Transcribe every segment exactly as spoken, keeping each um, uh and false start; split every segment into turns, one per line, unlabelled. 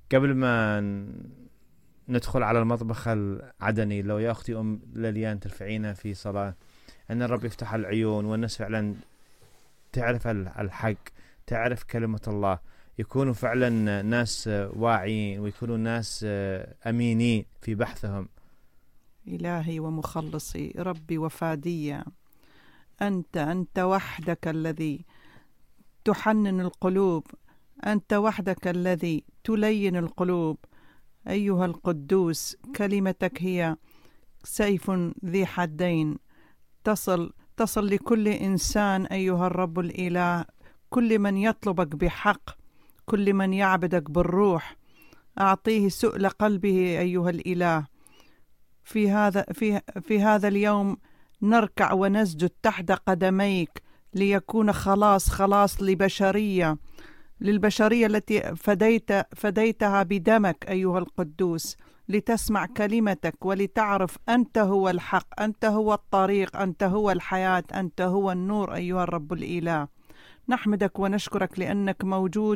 قبل ما ندخل على المطبخ العدني، لو يا أختي أم ليليان ترفعينا في صلاة أن الرب يفتح العيون والناس فعلا تعرف الحق، تعرف كلمة الله، يكونوا فعلا ناس واعيين ويكونوا ناس أمينين في بحثهم.
إلهي ومخلصي، ربي وفادي، أنت أنت وحدك الذي تحنن القلوب، أنت وحدك الذي تلين القلوب. أيها القدوس، كلمتك هي سيف ذي حدين، تصل تصل لكل إنسان أيها الرب الإله، كل من يطلبك بحق، كل من يعبدك بالروح، أعطيه سؤل قلبه أيها الإله. في هذا في في هذا اليوم نركع ونسجد تحت قدميك ليكون خلاص خلاص لبشرية للبشرية التي فديت فديتها بدمك أيها القدوس، لتسمع كلمتك ولتعرف أنت هو الحق، أنت هو الطريق، أنت هو الحياة، أنت هو النور أيها الرب الإله. نحمدك ونشكرك لأنك موجود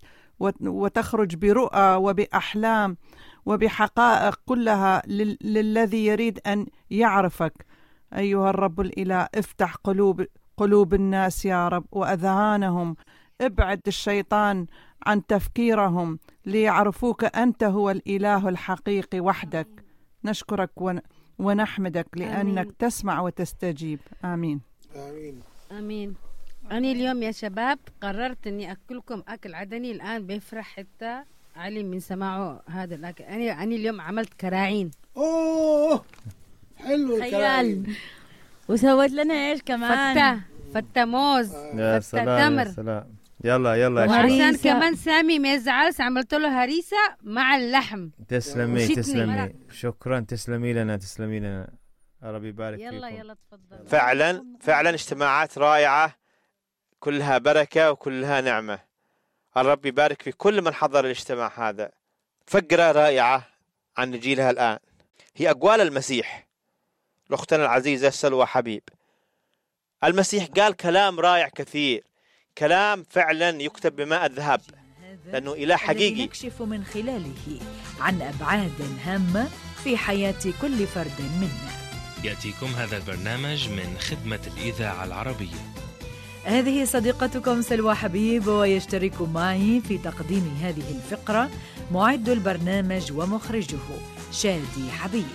وتخرج برؤى وبأحلام وبحقائق كلها للذي يريد أن يعرفك أيها الرب الإله. افتح قلوب قلوب الناس يا رب وأذهانهم، ابعد الشيطان عن تفكيرهم ليعرفوك أنت هو الإله الحقيقي وحدك. نشكرك ونحمدك لأنك آمين. تسمع وتستجيب. آمين
آمين
آمين. أنا اليوم يا شباب قررت أني أكلكم أكل عدني. الآن بيفرح حتى علي من سماعه هذا الأكل. أنا أنا اليوم عملت كراعين.
أوه حلو الكراعين.
وسويت لنا إيش كمان؟
فتة فتة موز،
يا سلام يا سلام. يلا يلا
عشان كمان سامي ما يزعلش عملت له هريسة مع اللحم.
تسلمي تسلمي، شكرا، تسلمي لنا تسلمي لنا، ربي يبارك فيكم.
يلا يلا تفضل.
فعلا فعلا اجتماعات رائعة كلها بركة وكلها نعمة. الرب يبارك في كل من حضر الاجتماع هذا. فقرة رائعة عن نجيلها الآن هي أقوال المسيح لأختنا العزيزة سلوى حبيب. المسيح قال كلام رائع كثير، كلام فعلا يكتب بماء الذهب، لأنه إله حقيقي
نكشف من خلاله عن أبعاد هامة في حياة كل فرد منا.
يأتيكم هذا البرنامج من خدمة الإذاعة العربية.
هذه صديقتكم سلوى حبيب، ويشترك معي في تقديم هذه الفقرة معد البرنامج ومخرجه شادي حبيب.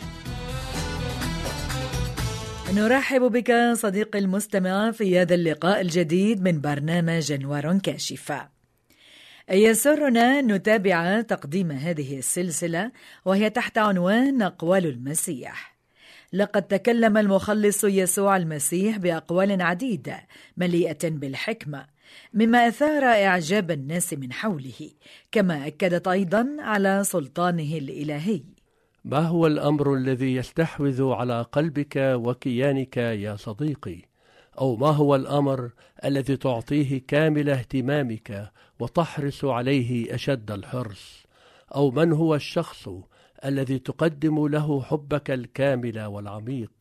نرحب بك صديقي المستمع في هذا اللقاء الجديد من برنامج أنوار كاشفة. يسرنا نتابع تقديم هذه السلسلة وهي تحت عنوان أقوال المسيح. لقد تكلم المخلص يسوع المسيح بأقوال عديدة مليئة بالحكمة، مما أثار إعجاب الناس من حوله، كما أكدت أيضا على سلطانه الإلهي.
ما هو الأمر الذي يستحوذ على قلبك وكيانك يا صديقي؟ أو ما هو الأمر الذي تعطيه كامل اهتمامك وتحرص عليه أشد الحرص؟ أو من هو الشخص الذي تقدم له حبك الكامل والعميق؟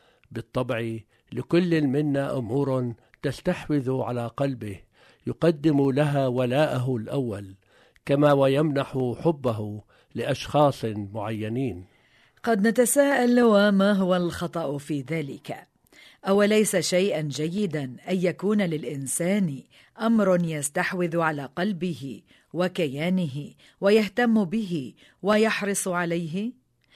بالطبع لكل منا أمور تستحوذ على قلبه، يقدم لها ولاءه الأول، كما ويمنح حبه لأشخاص معينين.
قد نتساءل وما هو الخطأ في ذلك؟ أوليس شيئا جيدا أن يكون للإنسان أمر يستحوذ على قلبه وكيانه ويهتم به ويحرص عليه؟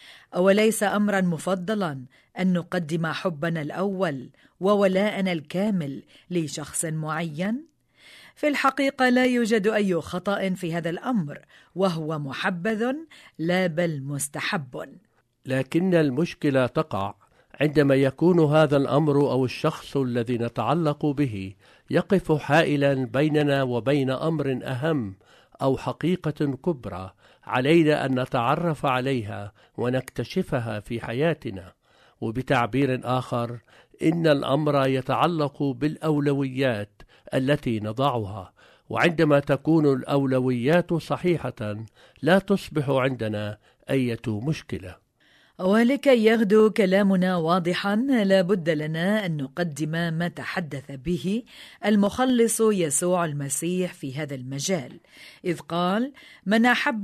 أوليس أمرا مفضلا أن نقدم حبنا الأول وولاءنا الكامل لشخص معين؟ في الحقيقة لا يوجد أي خطأ في هذا الأمر، وهو محبذ لا بل مستحب.
لكن المشكلة تقع عندما يكون هذا الأمر أو الشخص الذي نتعلق به يقف حائلا بيننا وبين أمر أهم أو حقيقة كبرى علينا أن نتعرف عليها ونكتشفها في حياتنا. وبتعبير آخر، إن الأمر يتعلق بالأولويات التي نضعها، وعندما تكون الأولويات صحيحة لا تصبح عندنا أي مشكلة.
ولكي يغدو كلامنا واضحا لا بد لنا أن نقدم ما تحدث به المخلص يسوع المسيح في هذا المجال، إذ قال: من أحب